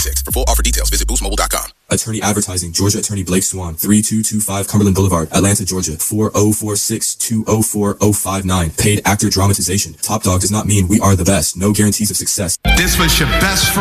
2026. For full offer details, visit boostmobile.com. Attorney Advertising, Georgia Attorney Blake Swan, 3225 Cumberland Boulevard, Atlanta, Georgia, 4046204059. Paid actor dramatization. Top Dog does not mean we are the best. No guarantees of success. This was your best friend.